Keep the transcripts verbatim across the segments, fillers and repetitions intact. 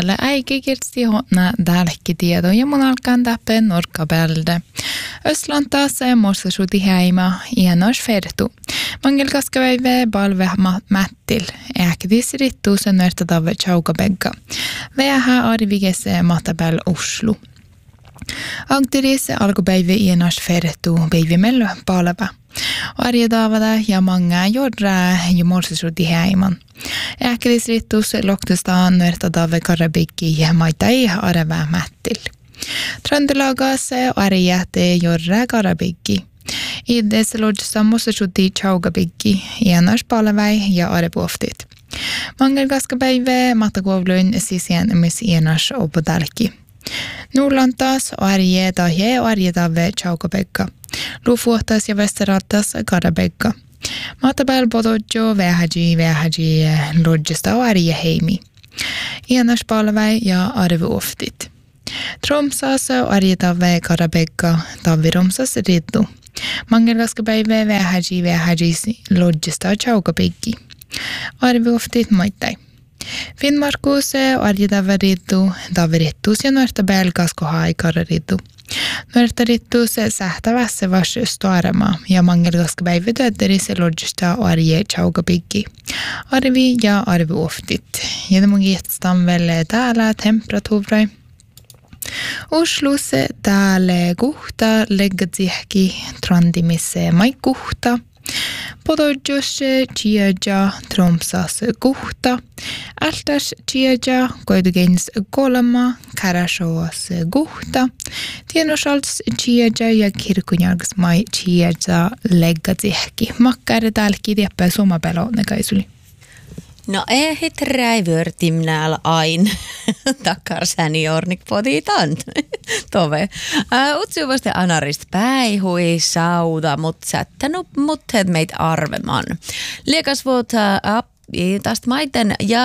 täällä äiki kirsti hotna täälläkin tieto ja mun alkaan täppeen norkkapälde. Ösland taas morsa suti häima ienos fertu. Mangel kaskaväive palve mättil. Äkidis rittu sen nörtadave chaukabegga. Vähä arvigese matapel Oslo. Agteris alkupäivä ienos fertu päivämello palve. Arjedavada ja manga jorra ja morsasuti häiman. Äkidisrittus loktustaan nörtadave karabikki ja maitai arava mättil. Tröndelagas arjäte jorra karabikki. Ides lodgista morsasuti chaugabikki ienos palvai ja arepuoftit. Mangel kaskapäivä matakovluin sisien mis ienos opodalki. Nuulan taas arje tahje arjedave chaugabekka. Lufuhtas ja Västeråtas karabekka. Matapääl potojo vähäji vähäji lodgista arje heimi. Ienas palvai ja arvuoftit. Tromsas arjedave karabekka taviromsas riddu. Mangelkaskapäivä vähäji vähäji lodgista chaukabekki. Arvuoftit maittai. Finnmarkus arjedave riddu tavirittus ja nuortabääl kaskohai karariddu. Nuortarittus sähtävässä vas stoarama ja mangelkaskapäivä työtteris lodgista arje chaukabekki. Arvi ja arvuoftit. Ja mun kiittestaan vielä täällä temperatuurai. Oslos täällä kuhta leggatsihki trandimisse mai kuhta. Podojus chiaja Tromsas kuhta. Altas chiaja koidugens kolma Karashoas kuhta. Tienosals chiaja ja kirkunjargs mai chiaja leggatsihki. Makkar täälläkin tiepää somapelone kaisuli. No ehit räivörtimnääl ain takkar seniornik poditant. Tove. Uh, Utsuvasti anarist päihui sauda, mut sättänyt muthet meitä arveman. Liekas vuota appi tästä maiten ja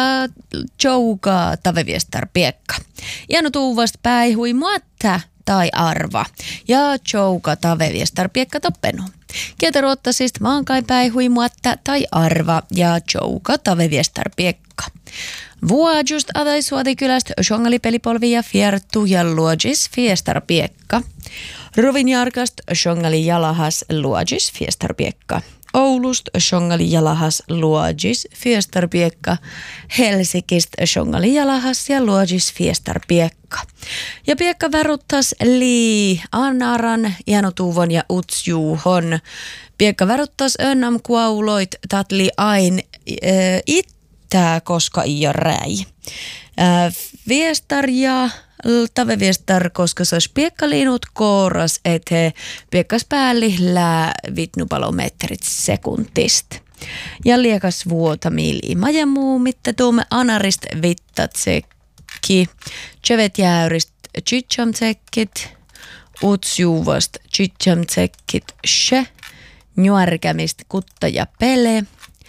jouka taveviestar piekka. Jano tuuvast päihui muotta tai arva ja jouka taveviestar piekka toppenu. Kietaruottasista maankaipäihui muotta tai arva ja jouka taveviestar piekka. Vuojust adaisuoti kylästä shongalipelipolvi ja fiertu ja luogis fiestar piekka. Rovinjarkast shongali jalahas luogis fiestar piekka. Oulust shongali jalahas luogis fiestar piekka. Helsingist shongali jalahas ja luogis fiestar piekka. Ja piekka väruttas lii anaran ianotuvon ja utsjuuhon. Piekka väruttas önnam kuauloit tatli ain äh, ittää koska i räi. Äh, viestar ja tave viestar koska se olisi piekkaliinut kooras ete piekkas päälli lää vitnupalometrit sekuntist. Ja liekas vuota miili majamuu, mitä tuomme anarist vittatsekki, chevet jäyrist chichamtsekkit, utsjuvast chichamtsekkit she, nuorkämist kutta ja pele,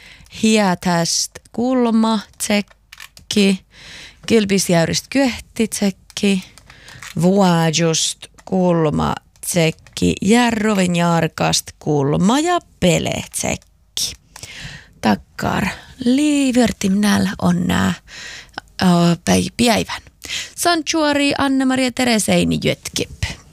hiätäst kulma tsekki, kilpisjäyrist kyöhtitsekki, vuojust kulma tsekki, järroven jarkast kulma ja pele tsekki. Takkar liivertimnäl on nää uh, päivän. Sanctuary Anna-Maria Tereseini Jötkip.